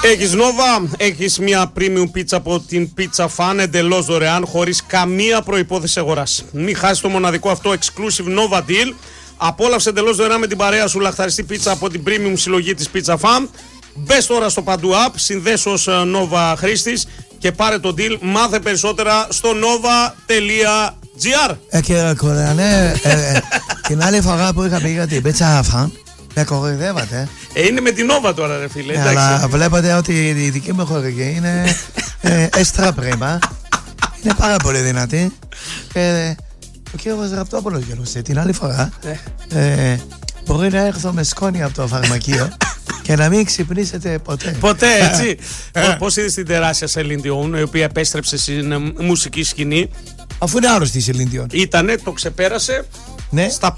Έχεις Nova, έχεις μια premium πίτσα από την Pizza Fan εντελώς δωρεάν, χωρίς καμία προϋπόθεση αγοράς. Μην χάσεις το μοναδικό αυτό exclusive Nova deal. Απόλαυσε εντελώς δωρεάν με την παρέα σου λαχταριστή πίτσα από την premium συλλογή της Pizza Fan. Μπες τώρα στο Παντού App, συνδέσου ως Nova χρήστης και πάρε το deal. Μάθε περισσότερα στο nova.gr. Κύριε Κορεανέ, την άλλη φορά που είχα πει για την Pizza Fan, με κοροϊδεύατε. Είναι με την Nova τώρα, ρε φίλε. Αλλά βλέπετε ότι η δική μου χορηγή είναι extra prima. Είναι πάρα πολύ δυνατή. Και ο κύριος Ραπτόπουλος γελούσε την άλλη φορά. Μπορεί να έρθω με σκόνη από το φαρμακείο και να μην ξυπνήσετε ποτέ. Ποτέ, έτσι. Πώς είδες την τεράστια Celine Dion, η οποία επέστρεψε στην μουσική σκηνή? Αφού είναι άρρωστη η Celine Dion. Ήτανε, το ξεπέρασε. Ναι. Στα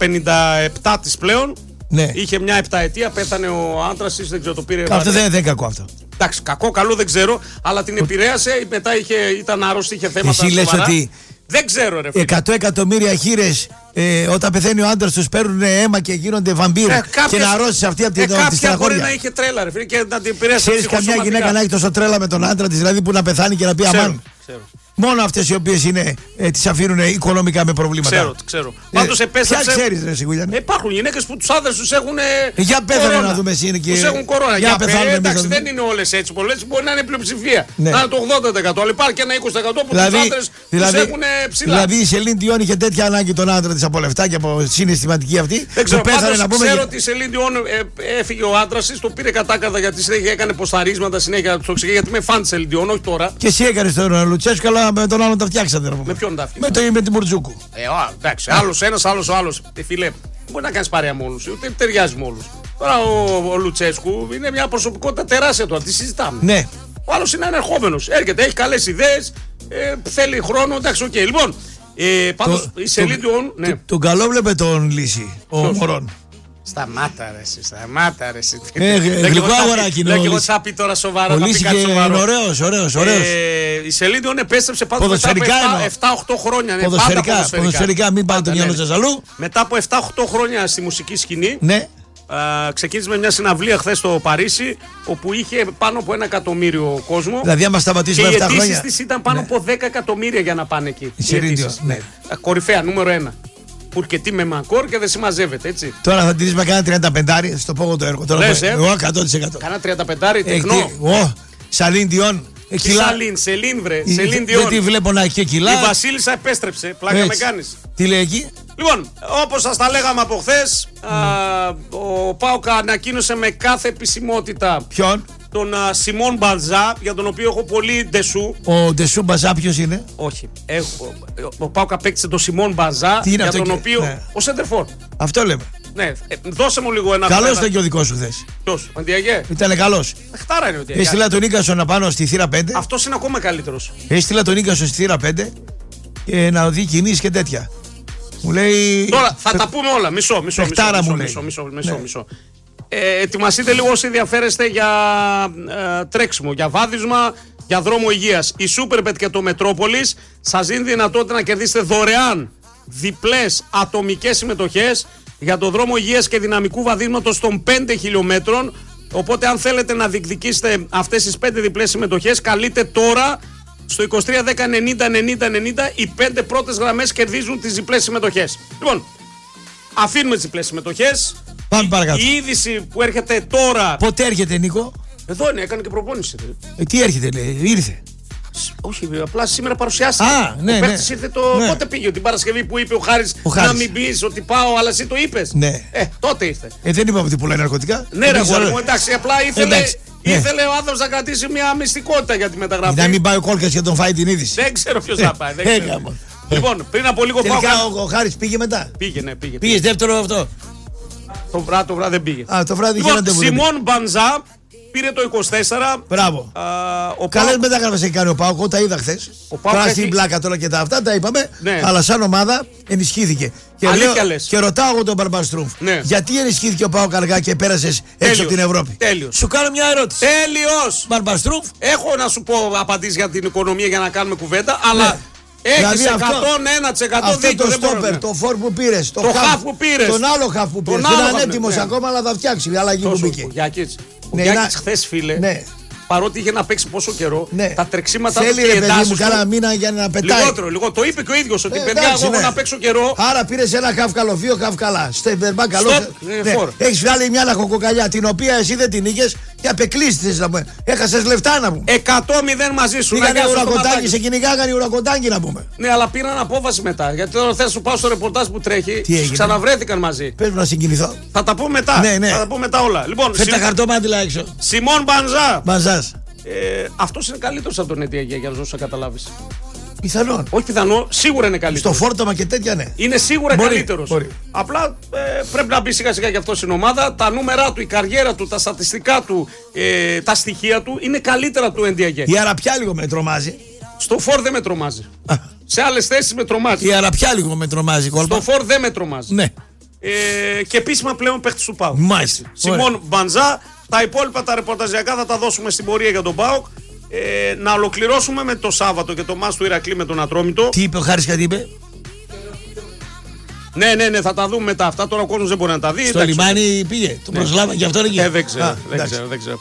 57 της πλέον. Ναι. Είχε μια επταετία, πέθανε ο άντρας της, δεν ξέρω, το πήρε. Αυτό δεν είναι κακό αυτό. Εντάξει, κακό, καλό δεν ξέρω, αλλά την επηρέασε. Μετά ήταν άρρωστη, είχε θέματα. Εσύ λες ότι δεν ξέρω, ρε φίλε. 100 εκατομμύρια χείρες όταν πεθαίνει ο άντρας τους παίρνουν αίμα και γίνονται βαμπύροι και να αρρώσεις αυτή από την κάποια στεναχώρια. μπορεί να είχε τρέλα, ρε φίλε, και να την επηρέασε. Ξέρεις καμιά γυναίκα να έχει τόσο τρέλα με τον άντρα της, δηλαδή που να πεθάνει και να πει αμάν? Μόνο αυτές οι οποίες τις αφήνουν οικονομικά με προβλήματα. Ξέρω. Πάντως επέστρεψε. Ποια ξέρεις, ρε Σιγούλιανε? Υπάρχουν γυναίκες που τους άντρες τους έχουν. Για πέθανε να δούμε εσύ. Τους έχουν κορώνα. Για πεθάνουν. Εντάξει, δεν είναι όλες έτσι. Πολλές μπορεί να είναι πλειοψηφία. Να είναι το 80%. Αλλά υπάρχει και ένα 20% που τους άντρες τους έχουν ψηλά. Δηλαδή η Celine Dion είχε τέτοια ανάγκη τον άντρα της από λεφτά και από συναισθηματική αυτή. Δεν ξέρω. Ξέρω ότι η Celine Dion έφυγε ο άντρας της, το πήρε κατάκαρδα γιατί συνέχεια έκανε ποσταρίσματα συνέχεια στο ξεγέ. Γιατί με φαν Celine Dion, όχι τώρα. Και εσύ έκανες τον Λουτσέσκου, αλλά με τον άλλον τα φτιάξατε. Με ποιον τα φτιάξατε? Με τη Μουρτζούκου. Εντάξει, άλλος ένας, άλλος ο άλλος. Φίλε, μπορεί να κάνεις παρέα με όλους, ούτε ταιριάζει με όλους. Τώρα ο Λουτσέσκου είναι μια προσωπικότητα τεράστια τώρα, τη συζητάμε. Ναι. Ο άλλος είναι ανερχόμενος. Έρχεται, έχει καλές ιδέες, θέλει χρόνο. Εντάξει, οκ. Λοιπόν, πάντως η Celine Dion. Τον καλό βλέπε τον Λύση, ο Μωρόν. Σταμάτα ρε. Γλυκό αγοράκι είναι. Λέω θα πει τώρα σοβαρά. Ο Λύση είναι ωραίος. Η Celine Dion επέστρεψε πάντως μετά από 7-8 χρόνια. Ποδοσφαιρικά, μην πάτε το μυαλό σας αλλού. Μετά από 7-8 χρόνια στη μουσική σκηνή. Ναι. Ξεκίνησε με μια συναυλία χθες στο Παρίσι, όπου είχε πάνω από 1 εκατομμύριο κόσμο. Δηλαδή, άμα σταματήσουμε 7 χρόνια. Και οι αιτήσεις της ήταν πάνω από 10 εκατομμύρια για να πάνε εκεί. Η Celine Dion. Κορυφαία, νούμερο 1. Πουρκετή με μακόρ και δεν συμμαζεύεται, έτσι. Τώρα θα τη με κάνα 35, στο πω το έργο. Τώρα εγώ 100%. Κάνα 35 τεχνό. Celine Dion. Σελίν βρε. Σελίν Dion. Δεν τη βλέπω να έχει και κιλά. Η Βασίλισσα επέστρεψε. Πλάκα με κάνεις. Τι λέει εκεί? Λοιπόν, όπως σας τα λέγαμε από χθες, ο ΠΑΟΚ ανακοίνωσε με κάθε επισημότητα. Ποιον? Τον Σιμών Μπαζά, για τον οποίο έχω πολύ ντεσού. Ο ντεσού Μπαζά ποιος είναι? Όχι. Ο ΠΑΟΚ απέκτησε τον Σιμών Μπαζά, για τον οποίο. Ναι. Ο Σέντερφορ. Αυτό λέμε. Ναι, δώσε μου λίγο ένα. Καλός ήταν και ο δικός σου χθες. Ποιος? Ο Αντιαγέ. Ήτανε καλός. Χτάρα είναι ο Αντιαγέ. Έστειλα τον Ίκασο να πάνω στη θύρα 5. Αυτός είναι ακόμα καλύτερος. Έστειλα τον Ίκασο στη θύρα 5 και να οδεί κινήσεις και τέτοια. Μου λέει. Τώρα θα τα πούμε όλα. Μισό. Ετοιμαστείτε λίγο όσοι ενδιαφέρεστε για τρέξιμο, για βάδισμα, για δρόμο υγείας. Η Superbet και το Μετρόπολης σας δίνει δυνατότητα να κερδίσετε δωρεάν διπλές ατομικές συμμετοχές για το δρόμο υγείας και δυναμικού βαδίσματος των 5 χιλιόμετρων. Οπότε αν θέλετε να διεκδικήσετε αυτές τις 5 διπλές συμμετοχές, καλείτε τώρα στο 2310 90 90 90. Οι 5 πρώτες γραμμές κερδίζουν τις διπλές συμμετοχές. Λοιπόν, αφήνουμε τις διπλές συμμετοχές. Πάμε παρακάτω. Η είδηση που έρχεται τώρα. Πότε έρχεται, Νίκο? Εδώ είναι, έκανε και προπόνηση. Τι έρχεται, λέει, ήρθε. Όχι, απλά σήμερα παρουσιάστηκε. Ναι. Ήρθε πότε πήγε, την Παρασκευή που είπε ο Χάρης να μην πεις ότι πάω, αλλά εσύ το είπες. Ναι. Τότε ήρθε. Δεν είπαμε ότι πουλάει ναρκωτικά. Ναι, ρε γόρι μου, εντάξει, απλά ήθελε ο άνθρωπος να κρατήσει μια μυστικότητα για τη μεταγραφή. Να μην πάει ο Κόλκας και τον φάει την είδηση. Δεν ξέρω ποιος θα πάει. Λοιπόν, πριν από λίγο πάω. Ο Χάρης πήγε μετά. Πήγε. Πήγε δεύτερο αυτό. Το βράδυ δεν πήγε. Το βράδυ είχε ραντεβού. Σιμών Μπανζά πήρε το 24. Μπράβο. Καλές μεταγραφές έχει κάνει ο ΠΑΟΚ, τα είδα χθες. Τώρα στην πλάκα τώρα και τα αυτά τα είπαμε. Ναι. Αλλά σαν ομάδα ενισχύθηκε. Και ρωτάω εγώ τον Μπαρμπαστρούμφ, γιατί ενισχύθηκε ο ΠΑΟΚ αργά και πέρασες έξω από την Ευρώπη? Τέλειος. Σου κάνω μια ερώτηση. Τέλειος. Μπαρμπαστρούμφ. Έχω να σου πω απαντήσεις για την οικονομία για να κάνουμε κουβέντα, αλλά. Έχεις 101% δίκιο. Το στόπερ, το φόρ που πήρες, το χαφ που πήρες, τον άλλο χαφ που πήρες. Δεν είναι έτοιμος ακόμα, αλλά θα φτιάξει η αλλαγή που μπήκε. Ο Γιάκητς χθες, φίλε, παρότι είχε να παίξει πόσο καιρό, Ναι. τα τρεξίματα του θέλει και οι ρε παιδί εντάσεις μου του. κάνα μήνα για να πετάει. Λιγότερο. Το είπε και ο ίδιος ότι παιδιά, εντάξει, εγώ έχω ναι. να παίξω καιρό. Άρα πήρε ένα καύκαλο, 2 καύκαλα. Στεβερμπά καλό. φορ. Έχει βγάλει μια λαχοκοκαλιά την οποία εσύ δεν την είχε και απεκλείστησε να πούμε. Έχασε λεφτά να πούμε. 100-0 μαζί σου. Πήγανε Λαγιά στο ουρακοντάκι, ματάκι. σε κυνηγάγανε ουρακοντάκι να πούμε. Ναι, αλλά πήραν απόφαση μετά. Γιατί τώρα θες να σου πάω στο ρεπορτάζ που τρέχει. Τι έγινε? Ξαναβρέθηκαν μαζί. Πες μου να συγκινηθώ. Θα τα πούμε μετά. Ναι. Θα τα πούμε μετά όλα. Λοιπόν, Φέρ τα χαρτομάτιλα έξω. Σιμών Μπανζά. Μαζάς. Αυτός είναι καλύτερος από τον Ετιαγέ, για να δώσω να καταλάβεις. Πιθανόν. Όχι πιθανό, σίγουρα είναι Στο καλύτερος. φόρτωμα και τέτοια ναι. Είναι σίγουρα Μπορεί, καλύτερος. μπορεί. Απλά πρέπει να μπει σιγά σιγά και αυτό στην ομάδα. Τα νούμερά του, η καριέρα του, τα στατιστικά του, τα στοιχεία του είναι καλύτερα του Εντιαγέ. Η Αραπιά λίγο με τρομάζει. Στο φορ δεν με τρομάζει. Σε άλλες θέσεις με τρομάζει. Η Αραπιά λίγο με τρομάζει κόλπα. Στο φορ δεν με τρομάζει. Ναι. Και επίσημα πλέον παίχτης του ΠΑΟΚ. Μάλιστα. Σιμών Μπανζά. Τα υπόλοιπα τα ρεπορταζιακά θα τα δώσουμε στην πορεία για τον ΠΑΟΚ. Να ολοκληρώσουμε με το Σάββατο και το μάτς του Ηρακλή με τον Ατρόμητο. Τι είπε ο Χάρης, κάτι είπε. Ναι, θα τα δούμε μετά. Αυτά τώρα ο κόσμος δεν μπορεί να τα δει. Στο λιμάνι πήγε. Το προσλάβα γι' αυτό είναι εκεί. Δεν ξέρω.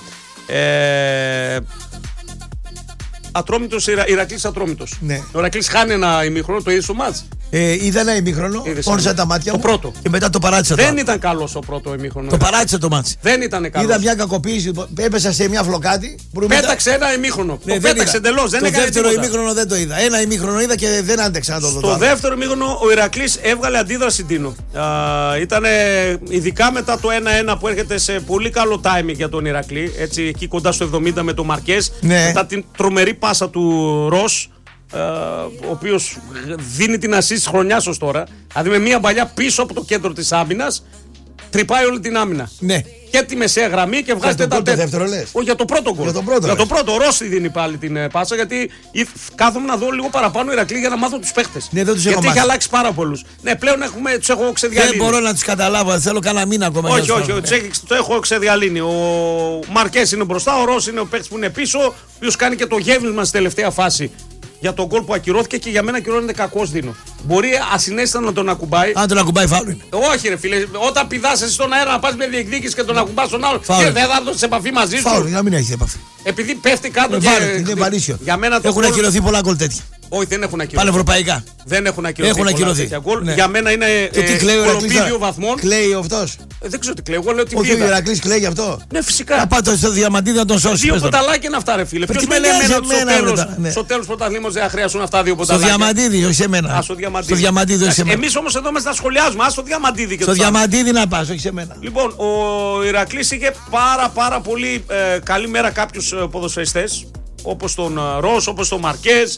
Ατρόμητος, Ηρακλής Ατρόμητος. Ναι. Ο Ηρακλής χάνει ένα ημίχρονο, το είδε στο μάτς. Είδα ένα ημίχρονο, Είδες πόνισα ένα. τα μάτια Το μου πρώτο. και μετά το παράτησα. Δεν ήταν καλός ο πρώτο ημίχρονο. Το παράτησα το μάτσι. Δεν ήταν καλός. Είδα μια κακοποίηση, έπεσα σε μια φλοκάτη. Πέταξε ένα ημίχρονο. Ναι, Το δεν πέταξε είδα. εντελώς. Δεν το έκανε δεύτερο τίποτα. ημίχρονο δεν το είδα. Ένα ημίχρονο είδα και δεν άντεξα να το δω. Στο δεύτερο ημίχρονο ο Ηρακλής έβγαλε αντίδραση Τίνο. Ήταν ειδικά μετά το 1-1 που έρχεται σε πολύ καλό timing για τον Ηρακλή. Έτσι εκεί κοντά στο 70 με τον Μαρκές. Ναι. Μετά την τρομερή πάσα του Ρος. Ο οποίος δίνει την assist της χρονιάς ως τώρα. Δηλαδή με μια μπαλιά πίσω από το κέντρο της άμυνας τρυπάει όλη την άμυνα. Ναι. Και τη μεσαία γραμμή και βγάζει το τέταρτο. δεύτερο λες. Όχι, για το πρώτο γκολ. Για το πρώτο, Ο Ρώση δίνει πάλι την πάσα γιατί κάθομαι να δω λίγο παραπάνω Ηρακλή για να μάθω τους παίχτες. Ναι, δεν τους έχω γιατί έχει μάθει. αλλάξει πάρα πολλούς. Ναι, πλέον τους έχω ξεδιαλύνει. Δεν μπορώ να τους καταλάβω, θέλω κανένα μήνα ακόμα. Όχι, το έχω ξεδιαλύνει. Ο Μαρκές είναι μπροστά, ο Ρώση είναι ο παίχτης που είναι πίσω, ο οποίος κάνει και το γέμισμα στη τελευταία φάση. Για τον γκολ που ακυρώθηκε και για μένα ακυρώνεται κακός Δίνο. Μπορεί ασυναίσθητα να τον ακουμπάει. Αν τον ακουμπάει φάουλ είναι. Όχι, ρε φίλε, όταν πηδάς εσύ στον αέρα να πας με διεκδίκηση και τον ακουμπάς στον άλλο, Φάουλ. και δεν θα έρθω σε επαφή μαζί σου. Φάουλ, να μην έχει επαφή. Επειδή πέφτει κάτω Είναι βαρύσιο. Για μένα το Έχουν γκολ- ακυρωθεί πολλά γκολ τέτοια. Όχι, δεν έχουν ακυρωθεί. Πανευρωπαϊκά. Δεν έχουν ακυρωθεί. Έχουν πολλά ακυρωθεί. τέτοια γκολ. Ναι. Για μένα είναι Και τι κλαίει ο Ηρακλής. κολοπίδιο βαθμών. Κλαίει αυτός. Δεν ξέρω τι κλαίει. Εγώ λέω ότι Όχι, ο είδα. Ηρακλής κλαίει γι' αυτό. Ναι, φυσικά. Να πάτε στο διαμαντίδι να τον σώσει. Δύο πες τον. ποταλάκια είναι αυτά, ρε φίλε. Ποιος τι με με λέει νοιάζει εμένα ότι εμένα, μετά, ναι. στο τέλος πρωταθλήματος δεν θα χρειαστούν αυτά δύο Στο ποταλάκια. διαμαντίδι, όχι σε μένα. Α, στο διαμαντίδι. Στο διαμαντίδι, όχι σε μένα. Εμείς όμως εδώ είμαστε να σχολιάζουμε. Α, στο διαμαντίδι και Στο τους άλλους. διαμαντίδι να πας, όχι σε μένα. Λοιπόν, ο Ηρακλής είχε πάρα πολύ καλή μέρα κάποιους ποδοσφαιριστές, όπως τον Ρος, όπως τον Μαρκές.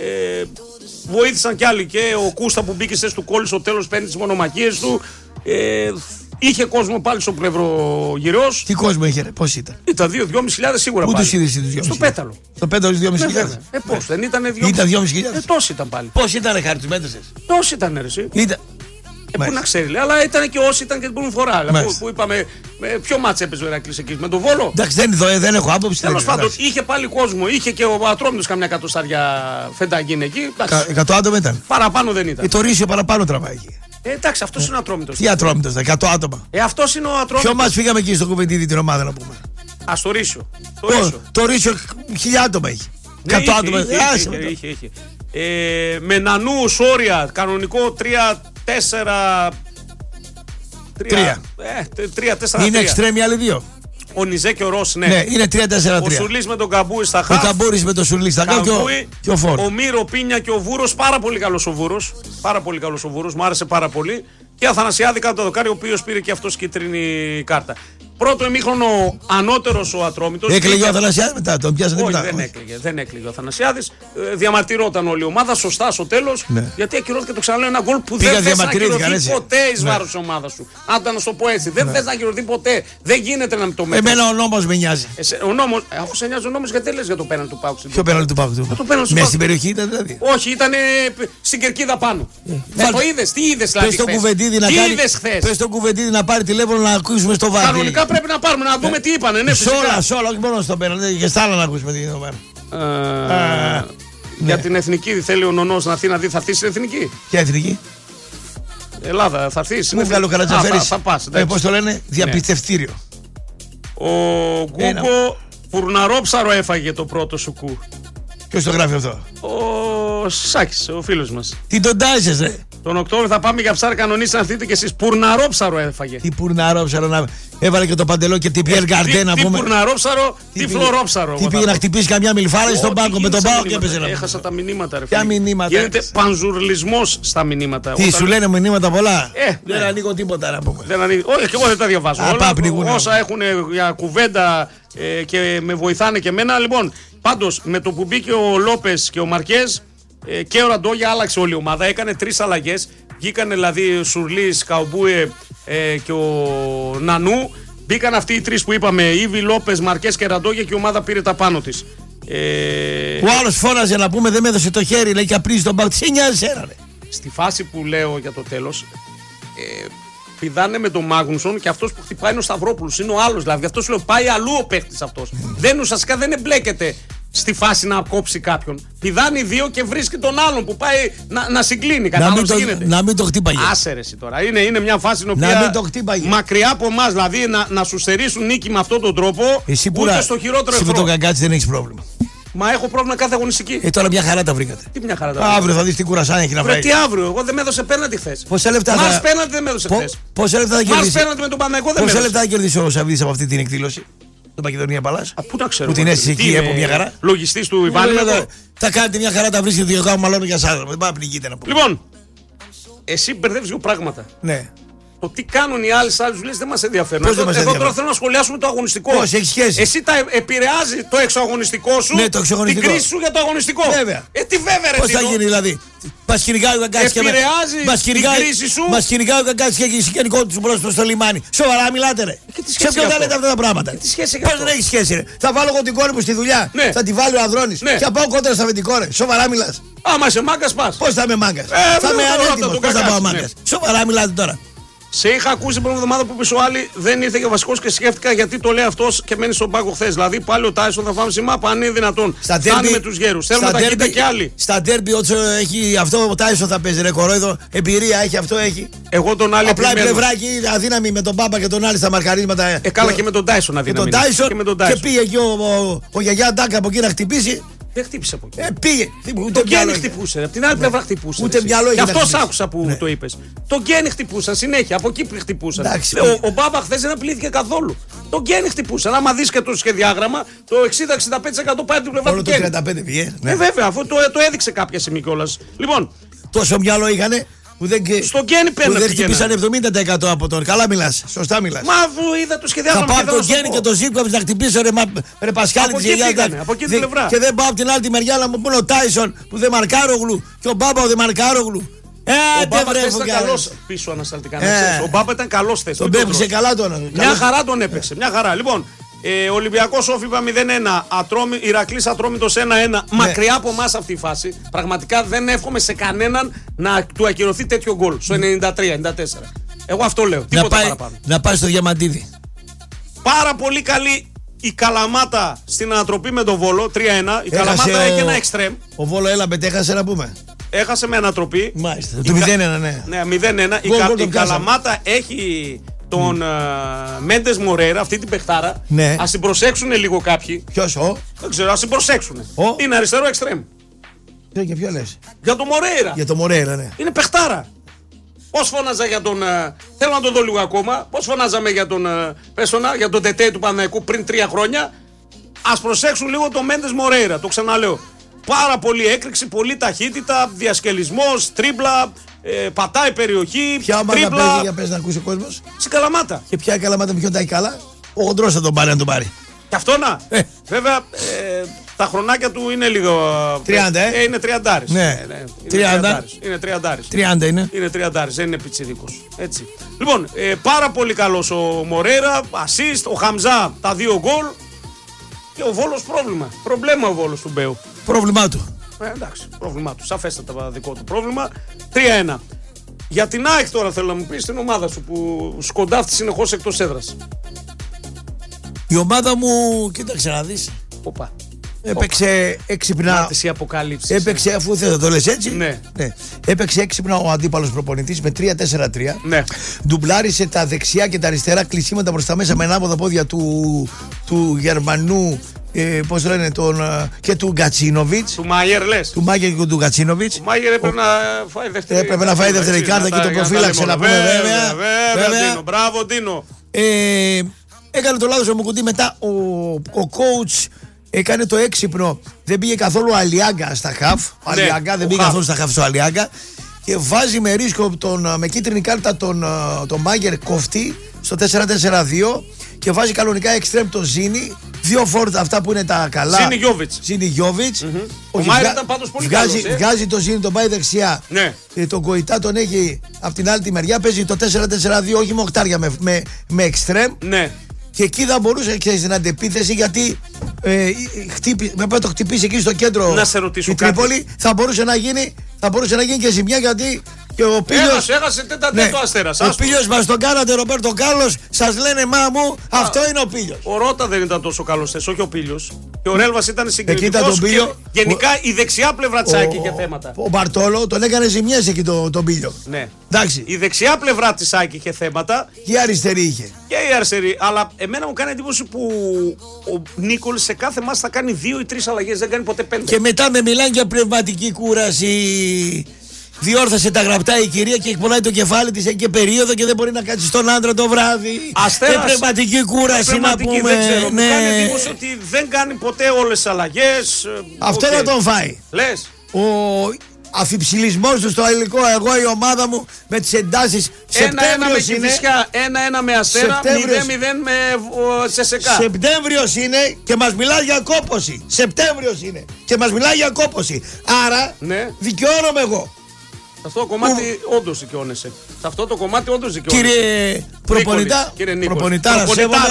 Βοήθησαν κι άλλοι, και ο Κούστα που μπήκε σε του κόλλη στο τέλος, παίρνει τις μονομαχίες του. Είχε κόσμο πάλι στο πλευρό γυρός. Τι κόσμο είχε, ρε, πώς ήταν. Ήταν 2.500 σίγουρα Πού πάλι. τους είδες τους 2.500? Στο Πέταλο. Στο Πέταλο τους 2.500. Βέβαια. Πώς, δεν ήταν 2.500. Ήταν 2.500. Τόσοι ήταν πάλι. Πώς ήταν, ρε, Χάρη, τους μέτρησες? Τόσοι ήταν, ρε, εσύ. Ήταν. Πού Μάλιστα. να ξέρει, λέει, αλλά ήταν και όσοι ήταν και την πρώτη φορά. Δηλαδή, Μάλιστα. που είπαμε, ποιο μάτς έπαιζε ο Ηρακλής εκεί, με τον Βόλο. Εντάξει, δεν έχω άποψη. Τέλος δεν πάντων, εντάξει. είχε πάλι κόσμο. Είχε και ο Ατρόμητος καμιά εκατοστάρια φενταγίνη εκεί. Εντάξει, 100 άτομα ήταν. παραπάνω δεν ήταν. Το Ρήσιο παραπάνω τραβάει εκεί. Εντάξει, αυτός είναι ο Ατρόμητος. Τι Ατρόμητος, 100 άτομα. Αυτός είναι ο Ποιο Ατρόμητος. μας φύγαμε εκεί στο κουβεντίδι την ομάδα να πούμε. Α, στο Ρήσιο. Το Ρήσιο. Το Ρήσιο 1000 άτομα έχει. 100 Ναι, άτομα. Άσε με το. είχε. Με Νανού, Σόρια, κανονικό 3-4. 3-4. Είναι εξτρέμοι άλλοι δύο. Ο Νιζέ και ο Ρος, ναι. Ναι, είναι 3-4-3. Ο Σουλής με τον Καμπούρη στα Ο χαφ. Καμπούρης με το Σουλή στα κάτω και ο Φόρ. Ο Μύρο, Πίνια και ο Βούρος. Πάρα πολύ καλός ο Βούρος. Πάρα πολύ καλός ο Βούρος. Μου άρεσε πάρα πολύ. Και Αθανασιάδη κάτω το δοκάρι, ο οποίος πήρε και αυτός κίτρινη κάρτα. Πρώτο ημίχρονο ανώτερος ο Ατρόμητος. Έκλαιγε ο Αθανασιάδης μετά, τον πιάσανε Όχι, μετά. δεν έκλαιγε ο Αθανασιάδης. Διαμαρτυρόταν όλη η ομάδα σωστά στο τέλος. Ναι. Γιατί ακυρώθηκε, το ξαναλέω, ένα γκολ που Πήγαν, δεν θες να διαμαρτυρήθηκαν, ακυρωθεί έτσι. ποτέ εις βάρος της ομάδας σου. Άντα να σου το πω έτσι. Δεν θες να ακυρωθεί ποτέ. Δεν γίνεται να το μέτρεις. Εμένα ο νόμος με νοιάζει. Ο νόμος, αφού σε νοιάζει ο νόμος, γιατί δεν λες για το πέναλτι του Πάουκ? Ποιο πέναλτι του Πάουκ? το πέναλτι του Μέσα Πάουκ. στην περιοχή ήταν δηλαδή. Όχι, ήταν στην κερκίδα πάνω. Το είδες, τι είδες δηλαδή? Πες τον Κουβεντίδη να Τι κάνει. είδες χθες? Πες τον Κουβεντίδη να πάρει τηλέφωνο να ακούσουμε στο βάρη. Κανονικά πρέπει να πάρουμε να δούμε τι είπανε. Ναι, φυσικά. Σε όλα, όχι μόνο στο πέναλτι, και στα άλλα να ακούσουμε τι είναι. Για την εθνική θέλει ο Νονός να έρθει να δει, θα έρθει στην εθνική. Ποια εθνική? Ελλάδα, θα έρθει στην Μου βγάλει ο Καρατζαφέρης. Θα πας. Πώς το λένε, διαπιστευτήριο. Ο Γκούγκο Φουρναρόψαρο έφαγε το πρώτο σου κου. Ποιος το γράφει αυτό? Ο Σάκης, ο φίλος μας. Τι τον τάζεις, ρε? Τον Οκτώβριο θα πάμε για ψάρι κανονίσει να έρθετε κι εσείς. Πουρναρόψαρο έφαγε. Τι πουρναρόψαρο να. Έβαλε και το παντελό και την Πιέρ Γκαρντέ να πούμε. Τι πουρναρόψαρο, τι φλωρόψαρο. Τι πήγε να χτυπήσει καμιά μιλφάρα στον πάγκο με τον Πάο και έπαιζε. Έχασα τα μηνύματα, ρε. Ποια μηνύματα? Γίνεται πανζουρλισμός στα μηνύματα. Τι σου λένε μηνύματα πολλά? Δεν ανοίγω τίποτα να πούμε. Όχι, και εγώ δεν τα διαβάζω. Όσα έχουν για κουβέντα και με βοηθάνε και εμένα. Λοιπόν, πάντως με το που μπήκε ο Λόπες και ο Μαρκές και ο Ραντόγια άλλαξε όλη η ομάδα. Έκανε 3 αλλαγές. Βγήκαν δηλαδή ο Σουρλής, Καουμπούε και ο Νανού. Μπήκαν αυτοί οι 3 που είπαμε, Ήβι, Λόπες, Μαρκές και Ραντόγια, και η ομάδα πήρε τα πάνω της. Ο άλλος φώναζε να πούμε, δεν με έδωσε το χέρι, λέει, και απρίζει τον Πάο. Τι νοιάζει εσένα, ρε? Στη φάση που λέω για το τέλος, πηδάνε με τον Μάγνουσον και αυτός που χτυπάει είναι ο Σταυρόπουλος. Είναι ο άλλος, δηλαδή. Αυτό σου λέω, πάει αλλού ο παίχτης αυτός. Ουσιαστικά δεν εμπλέκεται στη φάση να κόψει κάποιον. Πηδάνει 2 και βρίσκει τον άλλον που πάει να συγκλίνει. Να μην το χτύπαγε. Άσε ρε εσύ τώρα. Είναι μια φάση στην οποία μακριά από εμάς, δηλαδή να σου στερήσουν νίκη με αυτόν τον τρόπο. Εσύ ούτε στο χειρότερο εχθρό. Εσύ με τον Καγκάτσι δεν έχεις πρόβλημα. Μα έχω πρόβλημα κάθε αγωνιστική. Τώρα μια χαρά τα βρήκατε. Τι μια χαρά τα βρήκατε? Αύριο θα δεις τι κουρασάνια έχει να βρει. Τι αύριο? Εγώ δεν με έδωσε πέναντι χθες. Πόσα λεπτά θα... Μας πέναντι δεν με έδωσε χθες. Πόσα λεπτά θα κερδίσει? Μας πέναντι με τον Παναγικό δεν με έδωσε. Πόσα λεπτά θα κερδίσει ο Σαββίδης από αυτή την εκδήλωση? Το Μακεδονία Παλάς. Πού τα ξέρω. Που την αίσθηση εκεί από μια χαρά. Λογιστής του Ιβάνη. Θα κάνετε μια χαρά, τα βρίσκετε δύο γάμου μαλώνω για σάδρα. Δεν πάει να πνιγείτε να πούμε. Λοιπόν, εσύ μπερδεύεις δύο πράγματα. Ναι. Το τι κάνουν οι άλλοι άλλους λες δεν μας ενδιαφέρουν. Εδώ τώρα θέλω να σχολιάσουμε το αγωνιστικό. Πώς, έχει σχέση? Εσύ τα επηρεάζει το εξωαγωνιστικό σου, ναι, το εξωαγωνιστικό. Την κρίση σου για το αγωνιστικό. Βέβαια. Τι βέβαια ρε. Πώς θα γίνει δηλαδή? Μας κυνηγάει ο Καγκάτσης και την κρίση σου. Μας κυνηγάει ο Καγκάτσης και έχει συγγενικό του μπροστά στο λιμάνι. Σοβαρά μιλάτε ρε? Σε ποιον τα λέτε αυτά τα πράγματα? Πώς δεν έχει σχέση ρε? Θα βάλω εγώ την κόρη μου στη δουλειά. Θα τη βάλει ο Ανδρώνης και θα πάω κόντρα στα αφεντικό ρε. Σοβαρά μιλάς? Άμα είσαι μάγκας πας. Πώς θα είμαι μάγκας? Θα είμαι ανέτοιμος. Πώς θα πάω μάγκας? Σοβαρά μιλάτε τώρα? Σε είχα ακούσει την πρώτη εβδομάδα που πίσω άλλη δεν ήρθε και βασικός και σκέφτηκα γιατί το λέει αυτός και μένει στον πάγκο χθες. Δηλαδή πάλι ο Τάισον θα φάμε σημά, αν είναι δυνατόν. Φτάνει τους γέρους. Θέλουμε ταχύτητα κι άλλοι. Στα ντέρμπι όσο έχει αυτό ο Τάισον θα παίζει ρε κορόιδο. Εμπειρία έχει αυτό έχει. Εγώ τον άλλη απλά η πλευράκι αδύναμη με τον Μπάμπα και τον άλλη στα μαρκαρίσματα. Καλά και με τον Τάισον αδύναμη. Και πήγε εκεί ο Γιαγιά Ντάκα από εκεί να χτυπήσει. Δεν χτύπησε από εκεί. Πήγε. Το Γκένι χτυπούσε. Από την άλλη πλευρά χτυπούσε. Ούτε μυαλό είχε. Γι' αυτό άκουσα που το είπες. Το Γκένι χτυπούσαν συνέχεια. Από εκεί χτυπούσαν. Ο Μπάμπα χθες δεν απειλήθηκε καθόλου. Το Γκένι χτυπούσαν. Άμα δεις και το σχεδιάγραμμα, το 60-65% πάει από την πλευρά του Γκένι. Όλο το 35 πήγε. Βέβαια, αφού το έδειξε κάποια στιγμή κιόλας. Λοιπόν. Τόσο μυαλό είχανε. Στο Γκένι παίρνει. Δεν χτυπήσαν 70% από τον. Καλά μιλάς. Σωστά μιλάς. Μα αφού είδα το σχεδιάγραμμα. Θα πάω το Γκένι και το Ζήπκοβιτς να χτυπήσω ρε Πασχάλη της Γιαγιάς. Από εκεί την πλευρά. Και δεν πάω από την άλλη μεριά να μου πούνε ο Τάισον που δεν μαρκάρογλου και ο Μπάμπα ο δεν μαρκάρογλου. Ο Μπάμπα ήταν καλός πίσω ανασταλτικά. Ο Μπάμπα ήταν καλός θέση. Τον έπαιξε καλά τον. Μια χαρά τον έπαιξε. Μια χαρά. Λοιπόν. Ολυμπιακός Όφιπα 0-1, Ηρακλής Ατρόμητος 1-1. Μακριά από εμάς αυτή η φάση. Πραγματικά δεν εύχομαι σε κανέναν να του ακυρωθεί τέτοιο γκολ στο 93-94. Εγώ αυτό λέω. Τίποτα παραπάνω. Να πάει στο Διαμαντίδη. Πάρα πολύ καλή η Καλαμάτα στην ανατροπή με τον Βόλο 3-1. Η Καλαμάτα έχει ένα εξτρέμ. Ο Βόλο έλαμπε, έχασε να πούμε. Έχασε με ανατροπή. Μάλιστα. Το 0-1, ναι. Ναι, 0-1. Η Καλαμάτα έχει τον Μέντες Μορέιρα, αυτή την παιχτάρα. Ναι. Ας την προσέξουν λίγο κάποιοι. Ποιος Δεν ξέρω, ας την προσέξουν. Είναι αριστερό εξτρέμ. Και ποιο λες? Για τον Μορέιρα. Για τον Μορέιρα, ναι. Είναι παιχτάρα. Πώς φώναζα για τον. Θέλω να τον δω λίγο ακόμα. Πώς φωνάζαμε για τον Πέσονα, για τον Τετέ του Παναθηναϊκού πριν 3 χρόνια. Ας προσέξουν λίγο τον Μέντες Μορέιρα. Το ξαναλέω. Πάρα πολύ έκρηξη, πολύ ταχύτητα, διασκελισμός, τρίμπλα. Πατάει περιοχή. Ποια ομάδα παίζει για πες να ακούσει ο κόσμος? Στην Καλαμάτα. Και ποια η Καλαμάτα με ποιον τα έχει καλά? Ο Χοντρός θα τον πάρει, αν τον πάρει. Και αυτό να. Βέβαια τα χρονάκια του είναι λίγο. 30, είναι 30. Ναι. Είναι 30. 30 είναι. Είναι 30, δεν είναι πιτσιρίκος. Έτσι. Λοιπόν, πάρα πολύ καλός ο Μορέιρα, assist, ο Χαμζά τα 2 γκολ. Και ο Βόλος πρόβλημα. Προβλέμα ο Βόλος του Μπέου. Πρόβλημά του. Εντάξει, πρόβλημά του. Σαφέστατα δικό του πρόβλημα. 3-1. Για την ΑΕΚ τώρα θέλω να μου πεις την ομάδα σου που σκοντάφτει συνεχώς εκτός έδρας. Η ομάδα μου, κοίταξε να δεις. Οπα. Έπαιξε έξυπνα. Μάτες οι αποκαλύψεις. Έπαιξε, αφού θες να το λες έτσι. Ναι. Έπαιξε έξυπνα ο αντίπαλος προπονητής με 3-4-3. Ναι. Ντουμπλάρισε τα δεξιά και τα αριστερά κλεισίματα προς τα μέσα με ανάποδα πόδια του Γερμανού πώς λένε, και του Γκατσίνοβιτς. Του Μάγερ λες. Του Μάγερ και του Γκατσίνοβιτς. Ο Μάγερ έπρεπε να φάει δεύτερη. Έπρεπε να φάει δεύτερη κάρτα και το προφύλαξε, να πούμε, βέβαια. Μπράβο, Ντίνο. Έκανε το λάθος ο Μουκουντή. Μετά ο coach έκανε το έξυπνο. Δεν πήγε καθόλου Αλιάγκα στα χαφ. Αλιάγκα δεν πήγε καθόλου στα χαφ στο Αλιάγκα. Και βάζει με ρίσκο με κίτρινη κάρτα τον Μάγερ κοφτή στο 4-4-2 και βάζει κανονικά εξτρέμ τον Ζίνι. Δύο φόρτα αυτά που είναι τα καλά. Ζίνι Γιόβιτς. Ο Μάγερ ήταν πάντως πολύ καλός. Βγάζει τον Ζίνι, τον πάει δεξιά. Ναι. Τον Κοϊτά τον έχει από την άλλη τη μεριά. Παίζει το 4-4-2, όχι με οχτάρια, με εξτρέμ. Ναι. Και εκεί θα μπορούσε, ξέρεις, την αντεπίθεση, γιατί με το χτυπήσει εκεί στο κέντρο. Να σε ρωτήσω η Τρίπολη, θα μπορούσε να γίνει και ζημιά, γιατί και ο Πίλιος. Έχασε τέταρτο Αστέρας. Ο Πίλιος μας τον κάνατε, Ρομπέρτο Κάρλος. Σας λένε μα μου, αυτό είναι ο Πίλιος. Ο Ρώτα δεν ήταν τόσο καλός θες, όχι ο Πίλιος. Και ο Ρέλβας ήταν συγκριτικός. Γενικά η δεξιά πλευρά της ΑΕΚ είχε θέματα. Ο Μπαρτόλο τον έκανε ζημιές εκεί τον Πίλιο. Ναι. Εντάξει. Η δεξιά πλευρά της ΑΕΚ είχε θέματα. Και η αριστερή είχε. Και η αριστερή. Αλλά εμένα μου κάνει εντύπωση που ο Νίκολς σε κάθε μάτς θα κάνει 2 ή 3 αλλαγές, δεν κάνει ποτέ 5. Και μετά με μιλάνε για πνευματική κούραση. Διόρθωσε τα γραπτά η κυρία και εκπονάει το κεφάλι της, έχει και περίοδο και δεν μπορεί να κάτσει στον άντρα το βράδυ. Αστέρας. Πνευματική κούραση να πούμε. Δεν ξέρω. Μου κάνει εντύπωση ότι δεν κάνει ποτέ όλες τις αλλαγές. Αυτό να τον φάει. Λες. Ο αφιψηλισμός του στο υλικό, εγώ η ομάδα μου με τις εντάσεις. 1-1 με Κηφισιά, 1-1 με Αστέρα, 0-0 με Τσεσεκά. Σεπτέμβριος είναι και μας μιλάει για κόπωση. Σεπτέμβριος είναι και μας μιλάει για κόπωση. Άρα δικαιώνομαι εγώ. Σε αυτό το κομμάτι όντως δικαιώνεσαι. Σε αυτό το κομμάτι όντως δικαιώνεσαι. Κύριε προπονητάρα,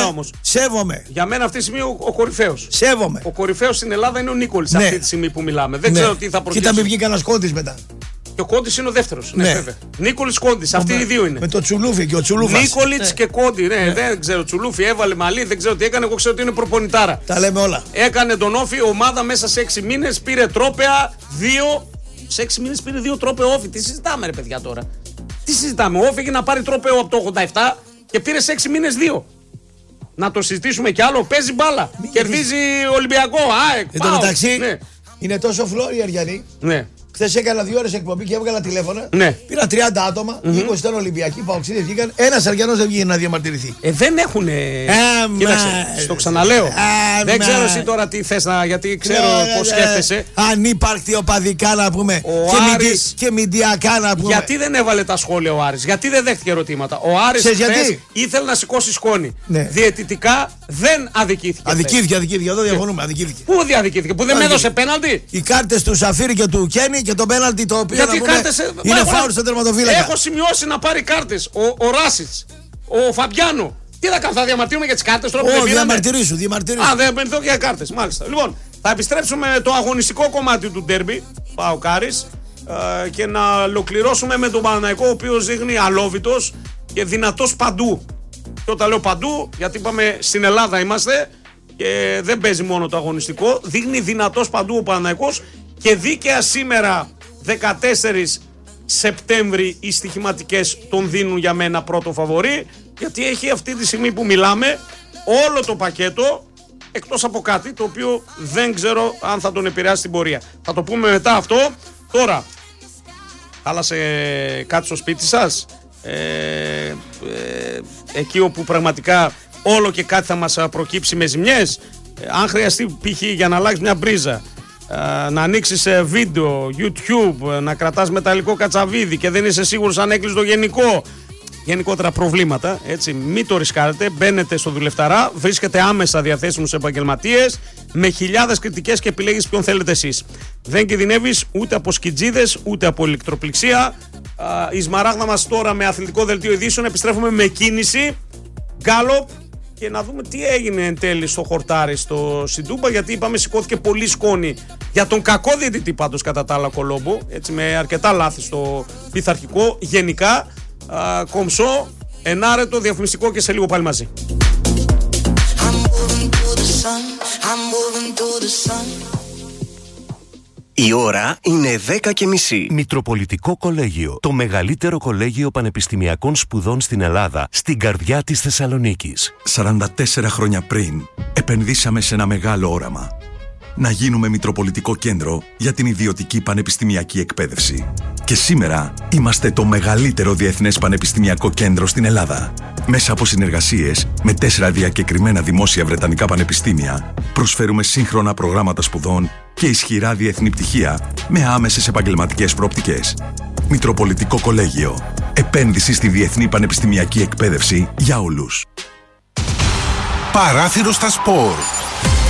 σέβομαι. Για μένα αυτή τη στιγμή ο κορυφαίος. Σέβομαι. Ο κορυφαίος στην Ελλάδα είναι ο Νίκολης αυτή τη στιγμή που μιλάμε. Δεν ξέρω τι θα προκύψει. Κοίτα, με βγήκε ένας Κόντης μετά. Και ο Κόντης είναι ο δεύτερος. Ναι, βέβαια. Νίκολης Κόντης, αυτοί οι δύο είναι. Με το Τσουλούφι και ο Τσουλούφας. Νίκολιτς και Κόντι. Ναι, δεν ξέρω. Τσουλούφι έβαλε μαλλί, δεν ξέρω τι έκανε. Εγώ ξέρω ότι είναι προπονητάρα. Τα λέμε όλα. Έκανε τον Όφη, ομάδα μέσα σε 6 μήνες, πήρε τρόπαια 2. Σε 6 μήνες πήρε 2 τρόπαιο Όφη. Τι συζητάμε, ρε παιδιά τώρα. Τι συζητάμε. Ο Όφη έγινε να πάρει τρόπαιο από το 87 και πήρε σε 6 μήνες 2. Να το συζητήσουμε κι άλλο. Παίζει μπάλα. Κερδίζει Ολυμπιακό. ΑΕΚ. Εν τω μεταξύ, είναι τόσο φλόρι, Αριανή. Ναι. Χθες έκανα 2 ώρες εκπομπή και έβγαλα τηλέφωνα. Ναι. Πήρα 30 άτομα, 20 ήταν Ολυμπιακοί, Παοξίδες βγήκαν. Ένας Αριανός δεν βγήκε να διαμαρτυρηθεί. Δεν έχουνε. Κοίταξε, στο ξαναλέω. Δεν ξέρω εσύ τώρα τι θες να. Γιατί ξέρω πώς σκέφτεσαι. Ανύπαρκτη οπαδικά να πούμε. Και μηντιακά να πούμε. Γιατί δεν έβαλε τα σχόλια ο Άρης, γιατί δεν δέχτηκε ερωτήματα. Ο Άρης ήθελε να σηκώσει σκόνη. Διαιτητικά δεν αδικήθηκε. Αδικήθηκε, εδώ διαφωνούμε. Πού διαδικήθηκε, που δεν με έδωσε πέναλτι. Οι κάρτες του Σαφίρη και του Κένι και το πέναλτι το οποίο είναι φάουλ στον τερματοφύλακα. Έχω σημειώσει να πάρει κάρτες ο Ράσιτς, ο Φαμπιάνο. Τι θα κάνω, θα διαμαρτύρουμε για τις κάρτες τώρα που δεν πήραμε. Διαμαρτυρήσου. Α, δεν μερθώ για κάρτες, μάλιστα. Λοιπόν, θα επιστρέψουμε με το αγωνιστικό κομμάτι του ντέρμπι, ΠΑΟΚ Άρης, και να ολοκληρώσουμε με τον Παναθηναϊκό, ο οποίος δείχνει αλόβητος και δυνατός παντού. Και όταν λέω παντού, γιατί είπαμε στην Ελλάδα είμαστε και δεν παίζει μόνο το αγωνιστικό, δείχνει δυνατός παντού ο Παναθηναϊκός. Και δίκαια σήμερα 14 Σεπτέμβρη οι στοιχηματικές τον δίνουν για μένα πρώτο φαβορί, γιατί έχει αυτή τη στιγμή που μιλάμε όλο το πακέτο, εκτός από κάτι το οποίο δεν ξέρω αν θα τον επηρεάσει την πορεία. Θα το πούμε μετά αυτό. Τώρα, χάλασε κάτι στο σπίτι σας, εκεί όπου πραγματικά όλο και κάτι θα μας προκύψει με ζημιές, αν χρειαστεί π.χ. για να αλλάξει μια μπρίζα, να ανοίξεις βίντεο, YouTube, να κρατάς μεταλλικό κατσαβίδι και δεν είσαι σίγουρος αν έκλεισε το γενικό. Γενικότερα προβλήματα, έτσι, μην το ρισκάρετε. Μπαίνετε στο Δουλευταρά, βρίσκεται άμεσα διαθέσιμους επαγγελματίες με χιλιάδες κριτικές και επιλέγεις ποιον θέλετε εσείς. Δεν κινδυνεύεις ούτε από σκιτζίδες ούτε από ηλεκτροπληξία. Η σμαράγδα μας τώρα με αθλητικό δελτίο ειδήσεων, επιστρέφουμε με κίνηση γκάλοπ και να δούμε τι έγινε εν τέλει στο χορτάρι στο Σιντούμπα, γιατί είπαμε σηκώθηκε πολύ σκόνη για τον κακό διαιτητή πάντως κατά τα άλλα Κολόμπο, έτσι, με αρκετά λάθη στο πειθαρχικό. Γενικά κομψό, ενάρετο, διαφημιστικό και σε λίγο πάλι μαζί. Η ώρα είναι 10:30. Μητροπολιτικό Κολέγιο. Το μεγαλύτερο κολέγιο πανεπιστημιακών σπουδών στην Ελλάδα, στην καρδιά της Θεσσαλονίκης. 44 χρόνια πριν, επενδύσαμε σε ένα μεγάλο όραμα. Να γίνουμε Μητροπολιτικό Κέντρο για την ιδιωτική πανεπιστημιακή εκπαίδευση. Και σήμερα είμαστε το μεγαλύτερο διεθνές πανεπιστημιακό κέντρο στην Ελλάδα. Μέσα από συνεργασίες με 4 διακεκριμένα δημόσια βρετανικά πανεπιστήμια, προσφέρουμε σύγχρονα προγράμματα σπουδών και ισχυρά διεθνή πτυχία με άμεσες επαγγελματικές προοπτικές. Μητροπολιτικό Κολέγιο. Επένδυση στη διεθνή πανεπιστημιακή εκπαίδευση για όλους. Παράθυρο στα σπορ.